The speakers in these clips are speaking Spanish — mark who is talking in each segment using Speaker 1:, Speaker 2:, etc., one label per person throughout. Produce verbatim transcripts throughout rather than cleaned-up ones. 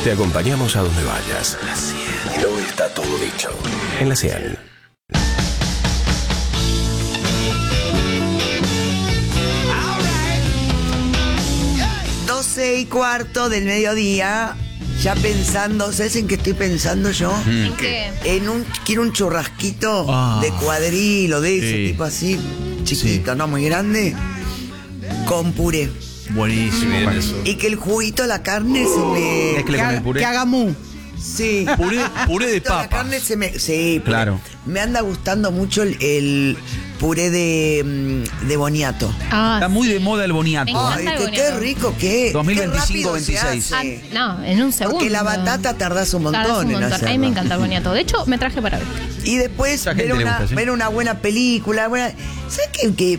Speaker 1: Te acompañamos a donde vayas. La cien. No está todo dicho. En la cien.
Speaker 2: doce y cuarto del mediodía. Ya pensando, ¿sabes en qué estoy pensando yo?
Speaker 3: ¿En qué?
Speaker 2: En un, quiero un churrasquito
Speaker 4: Ah.
Speaker 2: de cuadril o de ese
Speaker 4: Sí.
Speaker 2: tipo así, chiquito,
Speaker 4: Sí.
Speaker 2: no muy grande, con puré.
Speaker 4: Buenísimo.
Speaker 5: Bien,
Speaker 4: Juan.
Speaker 5: eso.
Speaker 2: Y que el juguito, la carne se me...
Speaker 6: Mezcle con el puré.
Speaker 3: Que haga mu.
Speaker 2: Sí.
Speaker 4: Puré, puré de
Speaker 2: La
Speaker 4: papa.
Speaker 2: carne se me... Sí, puré.
Speaker 6: Claro.
Speaker 2: Me anda gustando mucho el, el puré de, mm, de boniato.
Speaker 3: Ah,
Speaker 6: Está muy de moda el boniato.
Speaker 3: Me encanta.
Speaker 2: Ay,
Speaker 3: el
Speaker 2: que qué
Speaker 3: boniato.
Speaker 2: rico que es.
Speaker 6: dos mil veinticinco
Speaker 2: Qué rápido se
Speaker 6: veintiséis.
Speaker 3: Ah,
Speaker 2: hace.
Speaker 3: no, en un segundo.
Speaker 2: Porque la batata tardás un montón,
Speaker 3: Tardás un
Speaker 2: en
Speaker 3: montón.
Speaker 2: hacerlo.
Speaker 3: A mí me encanta el boniato. De hecho, me traje para ver.
Speaker 2: Y después
Speaker 6: Mucha gente
Speaker 2: ver
Speaker 6: le
Speaker 2: una,
Speaker 6: gusta, ¿sí?
Speaker 2: ver una buena película. Buena... ¿Sabes qué? Que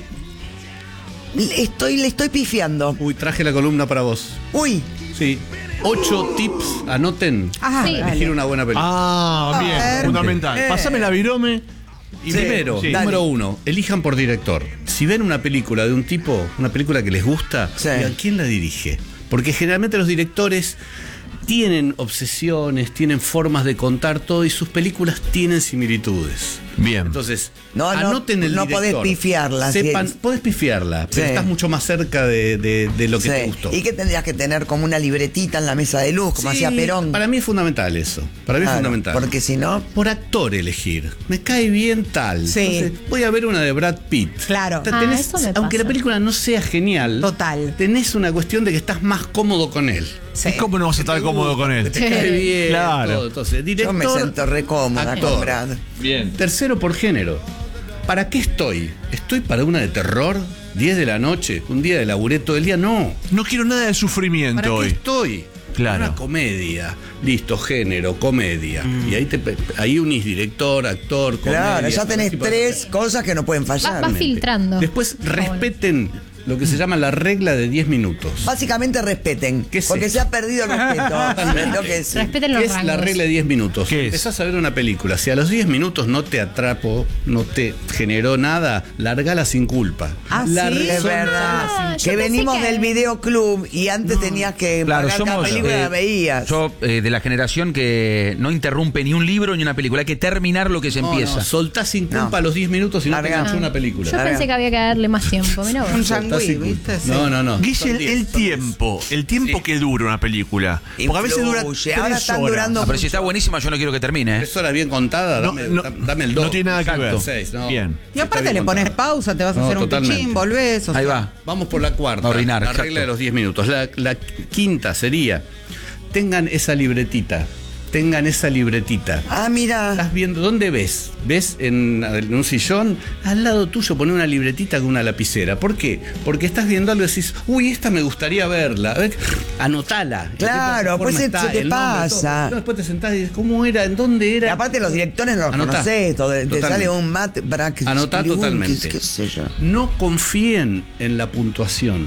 Speaker 2: estoy, le estoy pifiando.
Speaker 5: Uy, traje la columna para vos.
Speaker 2: Uy,
Speaker 5: Sí. Ocho tips, anoten.
Speaker 3: Ah,
Speaker 5: para elegir una buena película.
Speaker 4: Ah, bien,
Speaker 2: A ver.
Speaker 4: fundamental.
Speaker 2: Eh.
Speaker 4: Pásame la virome.
Speaker 5: Y
Speaker 2: Sí,
Speaker 5: primero,
Speaker 4: sí.
Speaker 5: número
Speaker 2: Dale.
Speaker 5: uno, elijan por director. Si ven una película de un tipo, una película que les gusta,
Speaker 2: Sí.
Speaker 5: digan quién la dirige. Porque generalmente los directores tienen obsesiones, tienen formas de contar todo y sus películas tienen similitudes.
Speaker 4: Bien.
Speaker 5: Entonces,
Speaker 2: No, no,
Speaker 5: anoten el
Speaker 2: no
Speaker 5: director.
Speaker 2: podés pifiarla,
Speaker 5: Sepan,
Speaker 2: sí.
Speaker 5: podés pifiarla, pero
Speaker 2: Sí.
Speaker 5: estás mucho más cerca de, de- de lo que
Speaker 2: sí.
Speaker 5: te gustó.
Speaker 2: Y que tendrías que tener como una libretita en la mesa de luz, como
Speaker 5: Sí,
Speaker 2: hacía Perón.
Speaker 5: Para mí es fundamental eso. Para mí
Speaker 2: Claro,
Speaker 5: es fundamental.
Speaker 2: porque si no...
Speaker 5: Por actor elegir. Me cae bien tal.
Speaker 3: Sí.
Speaker 5: Entonces, voy a ver una de Brad Pitt.
Speaker 3: Claro.
Speaker 5: Te-
Speaker 3: Ah,
Speaker 5: tenés-
Speaker 3: eso me
Speaker 5: aunque
Speaker 3: pasa.
Speaker 5: la película no sea genial,
Speaker 3: Total.
Speaker 5: tenés una cuestión de que estás más cómodo con él.
Speaker 3: Sí.
Speaker 4: ¿Y cómo no vas a estar cómodo con él?
Speaker 5: Te cae bien.
Speaker 4: Claro.
Speaker 5: todo. Entonces, director,
Speaker 2: Yo me siento re cómoda
Speaker 5: actor.
Speaker 2: con Brad.
Speaker 6: Bien.
Speaker 5: Tercero por género. ¿Para qué estoy? ¿Estoy para una de terror? ¿diez de la noche? ¿Un día de laburé todo el día? No.
Speaker 4: No quiero nada de
Speaker 5: ¿Para
Speaker 4: sufrimiento
Speaker 5: qué
Speaker 4: hoy.
Speaker 5: estoy?
Speaker 4: Claro.
Speaker 5: Una comedia. Listo, género, comedia. Y ahí te ahí unís director, actor, comedia.
Speaker 2: Claro, ya
Speaker 5: todo
Speaker 2: tenés
Speaker 5: tipo de
Speaker 2: tres
Speaker 5: cosas.
Speaker 2: cosas que no pueden
Speaker 3: Va,
Speaker 2: fallar.
Speaker 3: va filtrando.
Speaker 5: Después
Speaker 3: Ah, bueno.
Speaker 5: respeten lo que se llama la regla de diez minutos.
Speaker 2: Básicamente respeten,
Speaker 5: ¿Qué es
Speaker 2: porque
Speaker 5: eso?
Speaker 2: se ha perdido el respeto. Tengo que decir.
Speaker 3: Respeten
Speaker 5: ¿Qué
Speaker 3: los
Speaker 5: es
Speaker 3: rangos.
Speaker 5: la regla de diez minutos?
Speaker 4: ¿Qué es?
Speaker 5: Empezás a ver una película. Si a los diez minutos no te atrapo, no te generó nada, largala sin culpa.
Speaker 3: Ah,
Speaker 5: La
Speaker 3: ¿sí?
Speaker 5: re-
Speaker 2: Es verdad.
Speaker 3: Ah, yo
Speaker 2: que
Speaker 3: pensé
Speaker 2: venimos
Speaker 3: que-
Speaker 2: del videoclub y antes tenías que
Speaker 6: Claro,
Speaker 2: pagar cada
Speaker 6: somos.
Speaker 2: película y la
Speaker 6: eh,
Speaker 2: veías.
Speaker 6: Yo, eh, de la generación que no interrumpe ni un libro ni una película. Hay que terminar lo que se
Speaker 5: No,
Speaker 6: empieza.
Speaker 5: no, soltás sin culpa
Speaker 2: No.
Speaker 5: a los diez minutos y no te
Speaker 2: Larga.
Speaker 5: enganchó
Speaker 3: Ah.
Speaker 5: una película.
Speaker 3: Yo pensé que había que darle más tiempo. Mirá vos.
Speaker 2: Un
Speaker 5: Soltás
Speaker 2: sangüí,
Speaker 5: sin culpa.
Speaker 2: ¿viste? Sí.
Speaker 5: No, no, no.
Speaker 4: Guille,
Speaker 5: Son
Speaker 4: el,
Speaker 5: diez,
Speaker 4: el
Speaker 5: son diez.
Speaker 4: tiempo, el tiempo que dura una película. Porque a veces dura
Speaker 2: Influye.
Speaker 4: tres
Speaker 2: Ahora están
Speaker 4: horas.
Speaker 2: durando-
Speaker 6: Ah, pero si está buenísima, yo no quiero que termine. ¿eh?
Speaker 5: Tres horas bien contadas,
Speaker 4: No,
Speaker 5: dame,
Speaker 4: no,
Speaker 5: dame el dos.
Speaker 4: no tiene nada que
Speaker 5: Exacto.
Speaker 4: ver.
Speaker 5: Seis, no.
Speaker 4: Bien.
Speaker 7: Y aparte le pones pausa, te vas a
Speaker 5: No,
Speaker 7: hacer un
Speaker 5: totalmente.
Speaker 7: pichín, volvés. o
Speaker 6: Ahí
Speaker 7: sea,
Speaker 6: va.
Speaker 5: Vamos por la cuarta.
Speaker 6: A orinar,
Speaker 5: la
Speaker 6: exacto.
Speaker 5: regla de los diez minutos. La, la quinta sería, tengan esa libretita. Tengan esa libretita.
Speaker 2: Ah, mira.
Speaker 5: Estás viendo, ¿dónde ves? ¿Ves en, en un sillón? Al lado tuyo pone una libretita con una lapicera. ¿Por qué? Porque estás viendo algo y decís, uy, esta me gustaría verla. A ver, anotala. ¿En qué
Speaker 2: Claro,
Speaker 5: plataforma
Speaker 2: pues se-
Speaker 5: está?
Speaker 2: se te
Speaker 5: El nombre, todo.
Speaker 2: pasa.
Speaker 5: No, después te sentás y dices, ¿cómo era? ¿En dónde
Speaker 2: Y
Speaker 5: era?
Speaker 2: aparte los directores no los
Speaker 5: Anotá.
Speaker 2: conocés, todo, te
Speaker 5: Totalmente.
Speaker 2: sale un Matt Brack.
Speaker 5: Anotá totalmente.
Speaker 2: ¿Qué, qué sé yo?
Speaker 5: No confíen en la puntuación.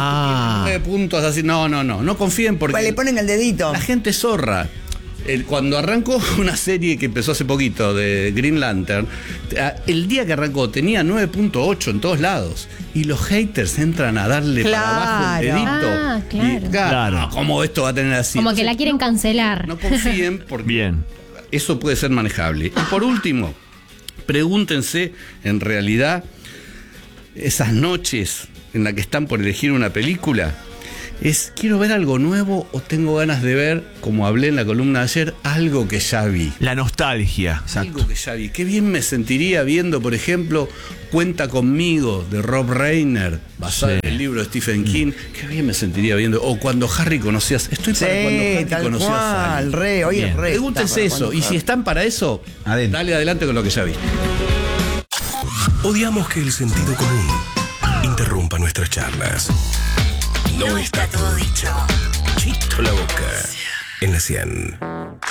Speaker 4: Ah.
Speaker 5: Nueve puntos así. No, no, no. No confíen porque
Speaker 2: Pues le ponen el dedito.
Speaker 5: la gente es zorra. El- cuando arrancó una serie que empezó hace poquito de Green Lantern, a- el día que arrancó tenía nueve punto ocho en todos lados. Y los haters entran a darle para abajo el
Speaker 7: Claro.
Speaker 5: dedito.
Speaker 3: Ah, claro.
Speaker 5: Y,
Speaker 4: Claro.
Speaker 5: no, ¿cómo esto va a tener así?
Speaker 3: Como que
Speaker 5: Entonces,
Speaker 3: la quieren cancelar.
Speaker 5: no confíen porque
Speaker 4: Bien.
Speaker 5: eso puede ser manejable. Y por último, pregúntense en realidad esas noches en las que están por elegir una película. Es, ¿quiero ver algo nuevo o tengo ganas de ver, como hablé en la columna de ayer, algo que ya vi?
Speaker 4: La nostalgia.
Speaker 5: Algo que ya vi. Qué bien me sentiría viendo, por ejemplo, Cuenta conmigo, de Rob Reiner, basado
Speaker 4: Sí.
Speaker 5: en el libro de Stephen King. Qué bien me sentiría viendo. O Cuando Harry conocías. Estoy para Cuando
Speaker 2: Sí,
Speaker 5: Harry
Speaker 2: tal
Speaker 5: conocías a
Speaker 2: cual,
Speaker 5: alguien.
Speaker 2: re, hoy es
Speaker 4: Bien.
Speaker 2: re.
Speaker 5: Pregúntense
Speaker 2: está para
Speaker 5: eso. Y si
Speaker 2: cuando-
Speaker 5: están para eso,
Speaker 6: Adentro.
Speaker 5: dale adelante con lo que ya vi.
Speaker 1: Odiamos que el sentido común interrumpa nuestras charlas. No está todo dicho. Chito la boca. En la cien.